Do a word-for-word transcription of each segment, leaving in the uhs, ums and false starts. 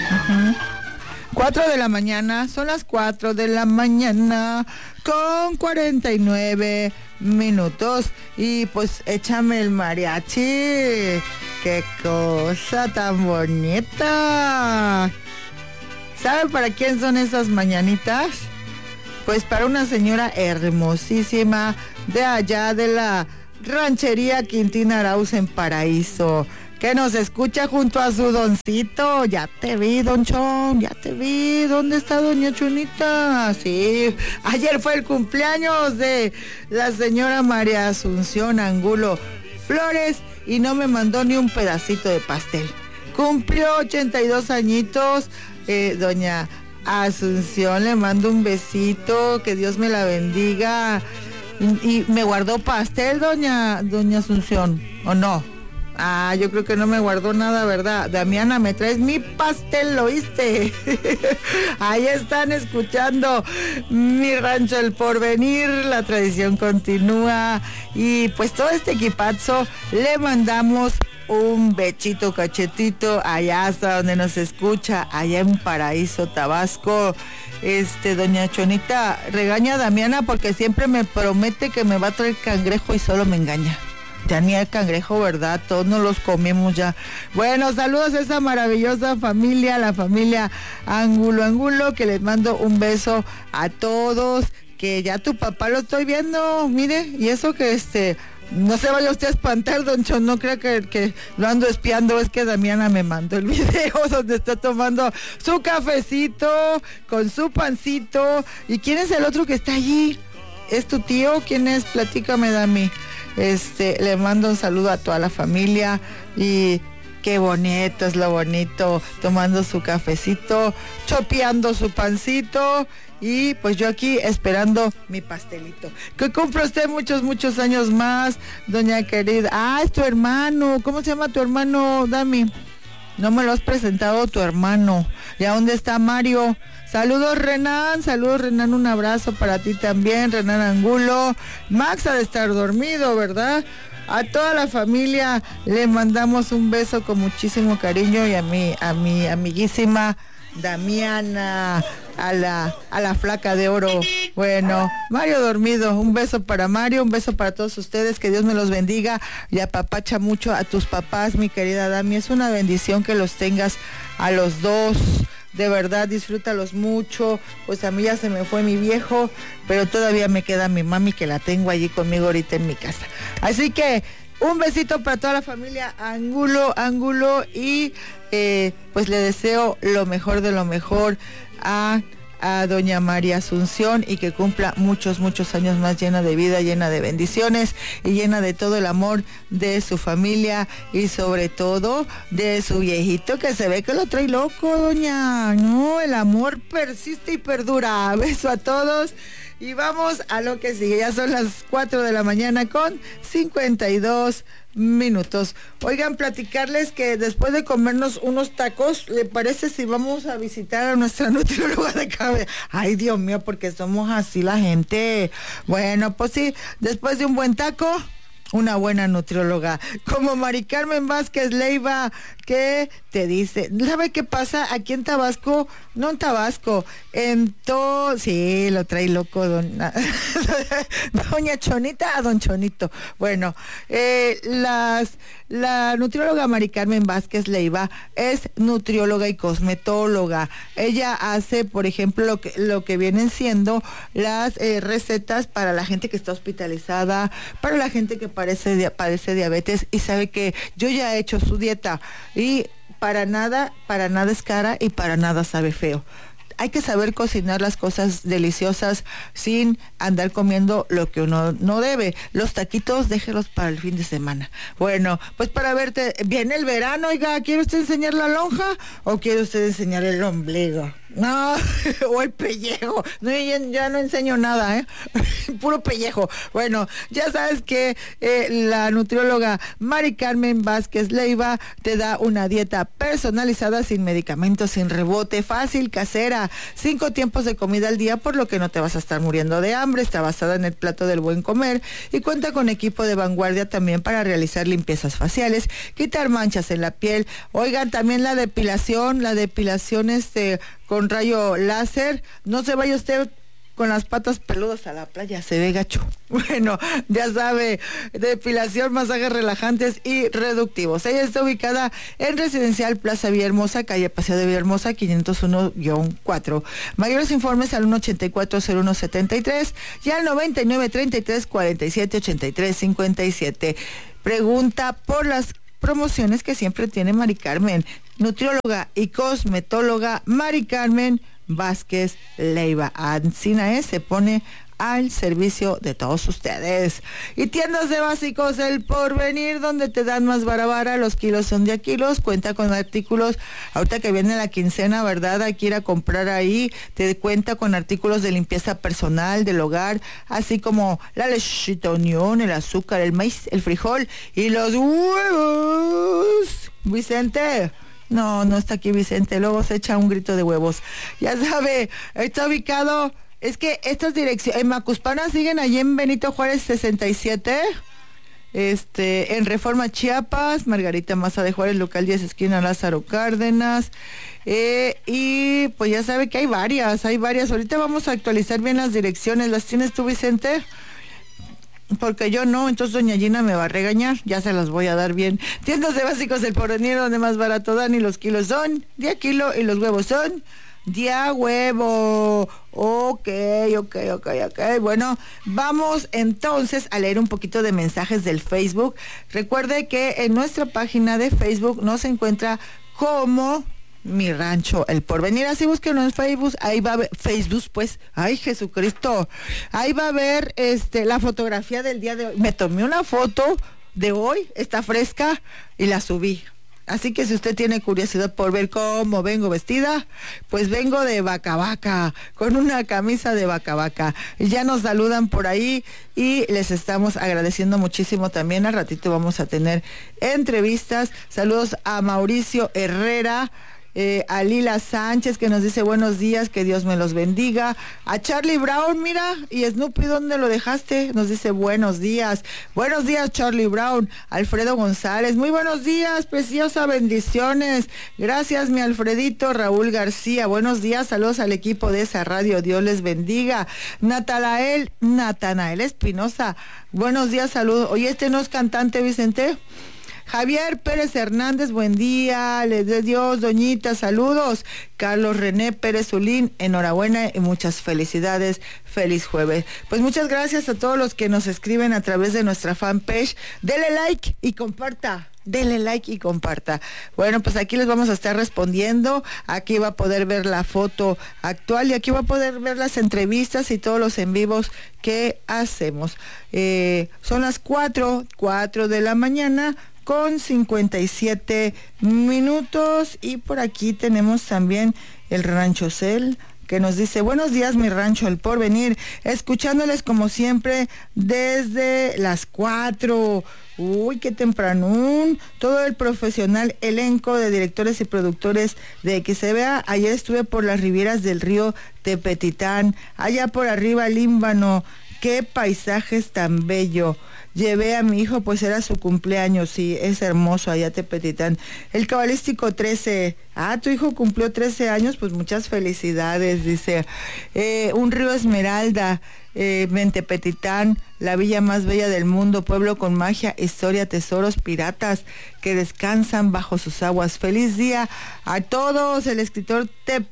Uh-huh. Cuatro de la mañana, son las cuatro de la mañana con cuarenta y nueve minutos. Y pues échame el mariachi. ¡Qué cosa tan bonita! ¿Sabe para quién son esas mañanitas? Pues para una señora hermosísima de allá de la ranchería Quintín Arauz en Paraíso, que nos escucha junto a su doncito. Ya te vi, don Chon, ya te vi. ¿Dónde está doña Chonita? Sí, ayer fue el cumpleaños de la señora María Asunción Angulo Flores y no me mandó ni un pedacito de pastel. Cumplió ochenta y dos añitos, eh, doña Asunción, le mando un besito, que Dios me la bendiga. Y, y me guardó pastel, doña, doña Asunción, ¿o no? Ah, yo creo que no me guardó nada, ¿verdad? Damiana, me traes mi pastel, ¿lo oíste? Ahí están escuchando Mi Rancho El Porvenir, la tradición continúa. Y pues todo este equipazo le mandamos un bechito cachetito allá hasta donde nos escucha, allá en Paraíso, Tabasco. Este, doña Chonita, regaña a Damiana porque siempre me promete que me va a traer cangrejo y solo me engaña. Ya ni hay cangrejo, ¿verdad? Todos nos los comemos ya. Bueno, saludos a esa maravillosa familia, la familia Angulo Angulo, que les mando un beso a todos, que ya tu papá lo estoy viendo, mire, y eso que este, no se vaya usted a espantar, don Chon, no crea que, que lo ando espiando, es que Damiana me mandó el video donde está tomando su cafecito con su pancito. ¿Y quién es el otro que está allí? ¿Es tu tío? ¿Quién es? Platícame, Dami. Este, le mando un saludo a toda la familia y qué bonito es lo bonito, tomando su cafecito, chopeando su pancito y pues yo aquí esperando mi pastelito. Que cumpla usted muchos, muchos años más, doña querida. Ah, es tu hermano. ¿Cómo se llama tu hermano, Dami? No me lo has presentado, tu hermano. ¿Y a dónde está Mario? Saludos, Renan, saludos, Renan, un abrazo para ti también, Renan Angulo. Max ha de estar dormido, ¿verdad? A toda la familia le mandamos un beso con muchísimo cariño y a mi, a mi amiguísima Damiana, a la, a la flaca de oro. Bueno, Mario dormido, un beso para Mario, un beso para todos ustedes, que Dios me los bendiga y apapacha mucho a tus papás, mi querida Dami. Es una bendición que los tengas a los dos. De verdad, disfrútalos mucho. Pues a mí ya se me fue mi viejo, pero todavía me queda mi mami, que la tengo allí conmigo ahorita en mi casa. Así que un besito para toda la familia Angulo, Angulo y eh, pues le deseo lo mejor de lo mejor a... a doña María Asunción y que cumpla muchos, muchos años más, llena de vida, llena de bendiciones y llena de todo el amor de su familia y sobre todo de su viejito, que se ve que lo trae loco, doña. No, el amor persiste y perdura. Beso a todos y vamos a lo que sigue. Ya son las cuatro de la mañana con cincuenta y dos minutos. Oigan, platicarles que después de comernos unos tacos, ¿le parece si vamos a visitar a nuestra nutrióloga de cabeza? Ay, Dios mío, porque somos así la gente. Bueno, pues sí, después de un buen taco, una buena nutrióloga, como Mari Carmen Vázquez Leiva, que te dice, ¿sabe qué pasa? Aquí en Tabasco, no en Tabasco, en todo, sí, lo trae loco doña, doña Chonita a don Chonito. Bueno, eh, las, la nutrióloga Mari Carmen Vázquez Leiva es nutrióloga y cosmetóloga. Ella hace, por ejemplo, lo que, lo que vienen siendo las eh, recetas para la gente que está hospitalizada, para la gente que padece, padece diabetes y sabe que yo ya he hecho su dieta y para nada, para nada es cara y para nada sabe feo. Hay que saber cocinar las cosas deliciosas sin andar comiendo lo que uno no debe. Los taquitos, déjelos para el fin de semana. Bueno, pues para verte, viene el verano, oiga, ¿quiere usted enseñar la lonja o quiere usted enseñar el ombligo? No, o el pellejo. No, ya, ya no enseño nada, ¿eh? Puro pellejo. Bueno, ya sabes que eh, la nutrióloga Mari Carmen Vázquez Leiva te da una dieta personalizada, sin medicamentos, sin rebote, fácil, casera, cinco tiempos de comida al día, por lo que no te vas a estar muriendo de hambre. Está basada en el plato del buen comer y cuenta con equipo de vanguardia también para realizar limpiezas faciales, quitar manchas en la piel. Oigan, también la depilación, la depilación este con rayo láser. No se vaya usted con las patas peludas a la playa, se ve gacho. Bueno, ya sabe, depilación, masajes relajantes y reductivos. Ella está ubicada en Residencial Plaza Villahermosa, calle Paseo de Villahermosa, quinientos uno guión cuatro. Mayores informes al uno ochenta y cuatro cero uno setenta y tres y al noventa y nueve treinta y tres cuarenta y siete ochenta y tres cincuenta y siete. Pregunta por las promociones que siempre tiene Mari Carmen. Nutrióloga y cosmetóloga Mari Carmen Vázquez Leiva. Ancina es, se pone al servicio de todos ustedes. Y tiendas de básicos El Porvenir, donde te dan más barabara, los kilos son de a kilos, cuenta con artículos, ahorita que viene la quincena, ¿verdad? Hay que ir a comprar ahí, te cuenta con artículos de limpieza personal, del hogar, así como la lechita, unión, el azúcar, el maíz, el frijol y los huevos. Vicente. No, no está aquí Vicente, luego se echa un grito de huevos. Ya sabe, está ubicado, es que estas direcciones, en Macuspana siguen allí en Benito Juárez sesenta y siete, este, en Reforma Chiapas, Margarita Maza de Juárez, local diez, esquina Lázaro Cárdenas, eh, y pues ya sabe que hay varias, hay varias, ahorita vamos a actualizar bien las direcciones. ¿Las tienes tú, Vicente? Porque yo no, entonces doña Gina me va a regañar, ya se las voy a dar bien. Tiendas de básicos El Porvenir, donde más barato dan y los kilos son de a kilo y los huevos son de a huevo. Ok, ok, ok, ok. Bueno, vamos entonces a leer un poquito de mensajes del Facebook. Recuerde que en nuestra página de Facebook nos encuentra como Mi Rancho El Porvenir, así búsquenlo en Facebook, ahí va a ver, Facebook pues, ay Jesucristo, ahí va a ver este, la fotografía del día de hoy. Me tomé una foto de hoy, está fresca y la subí. Así que si usted tiene curiosidad por ver cómo vengo vestida, pues vengo de vaca vaca, con una camisa de vaca vaca. Ya nos saludan por ahí y les estamos agradeciendo muchísimo también. Al ratito vamos a tener entrevistas. Saludos a Mauricio Herrera, Eh, a Lila Sánchez, que nos dice buenos días, que Dios me los bendiga. A Charlie Brown, mira, y Snoopy, ¿dónde lo dejaste? Nos dice buenos días. Buenos días, Charlie Brown. Alfredo González, muy buenos días, preciosa, bendiciones. Gracias, mi Alfredito. Raúl García, buenos días, saludos al equipo de esa radio, Dios les bendiga. Natanael, Natanael Espinosa, buenos días, saludos. Oye, este no es cantante, Vicente. Javier Pérez Hernández, buen día, les de Dios, doñita, saludos. Carlos René Pérez Zulín, enhorabuena y muchas felicidades, feliz jueves. Pues muchas gracias a todos los que nos escriben a través de nuestra fanpage. Dele like y comparta. Dele like y comparta. Bueno, pues aquí les vamos a estar respondiendo. Aquí va a poder ver la foto actual y aquí va a poder ver las entrevistas y todos los en vivos que hacemos. Eh, son las cuatro, cuatro de la mañana con cincuenta y siete minutos y por aquí tenemos también el Rancho Cel, que nos dice, buenos días, mi rancho El Porvenir, escuchándoles como siempre desde las cuatro. Uy, qué tempranón. Todo el profesional elenco de directores y productores de X C B A. Ayer estuve por las rivieras del río Tepetitán, allá por arriba Límbano. Qué paisajes tan bello. Llevé a mi hijo, pues era su cumpleaños, sí, es hermoso allá Tepetitán. El Cabalístico trece, ah, tu hijo cumplió trece años, pues muchas felicidades, dice. Eh, un río Esmeralda, eh, en Tepetitán, la villa más bella del mundo, pueblo con magia, historia, tesoros, piratas que descansan bajo sus aguas. Feliz día a todos, el escritor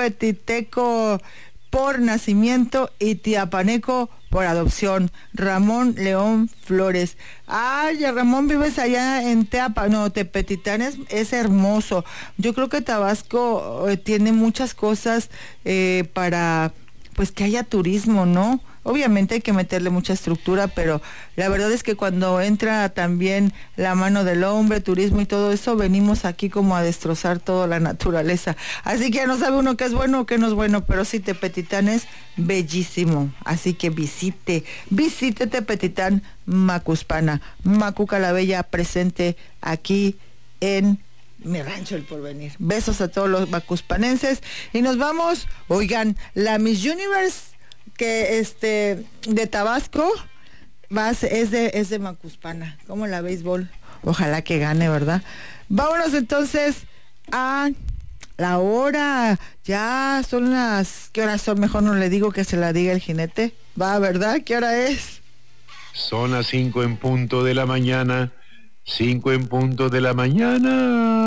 tepetiteco por nacimiento y tiapaneco por adopción, Ramón León Flores. Ay, Ramón, vives allá en Teapa, no, Tepetitán es, es hermoso. Yo creo que Tabasco eh, tiene muchas cosas eh, para, pues que haya turismo, ¿no? Obviamente hay que meterle mucha estructura, pero la verdad es que cuando entra también la mano del hombre, turismo y todo eso, venimos aquí como a destrozar toda la naturaleza. Así que ya no sabe uno qué es bueno o qué no es bueno, pero sí, Tepetitán es bellísimo. Así que visite, visite Tepetitán Macuspana. Macuca la Bella presente aquí en mi rancho El Porvenir. Besos a todos los macuspanenses y nos vamos. Oigan, la Miss Universe que este de Tabasco va a ser- es de es de Macuspana, como la béisbol. Ojalá que gane, ¿verdad? Vámonos entonces a la hora. Ya son las, ¿qué horas son? Mejor no le digo, que se la diga el jinete. Va, ¿verdad? ¿Qué hora es? Son las cinco en punto de la mañana. Cinco en punto de la mañana.